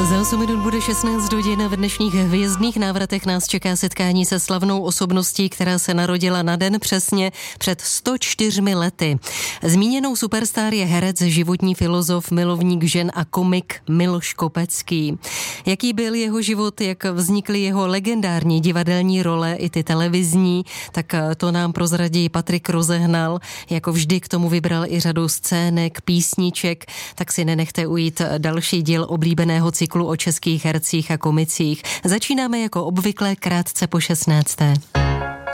Za 8 minut bude 16 hodin. V dnešních hvězdných návratech nás čeká setkání se slavnou osobností, která se narodila na den přesně před 104 lety. Zmíněnou superstar je herec, životní filozof, milovník žen a komik Miloš Kopecký. Jaký byl jeho život, jak vznikly jeho legendární divadelní role i ty televizní, tak to nám prozradí Patrik Rozehnal. Jako vždy k tomu vybral i řadu scének, písniček, tak si nenechte ujít další díl oblíbeného cyklu o českých hercích a komicích. Začínáme jako obvykle krátce po 16.